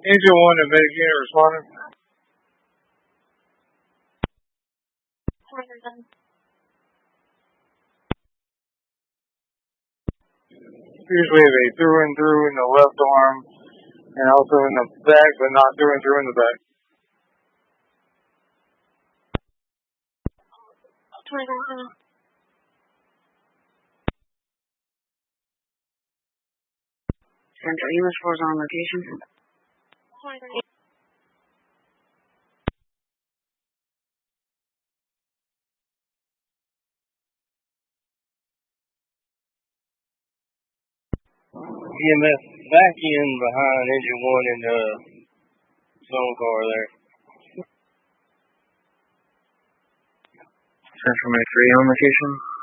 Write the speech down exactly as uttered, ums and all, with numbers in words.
Engine one and medic unit responding. Appears we have a through and through in the left arm and also in the back, but not through and through in the back. Central E M S force on location. E M S back in behind engine one in the zone car there. Central Med three on location.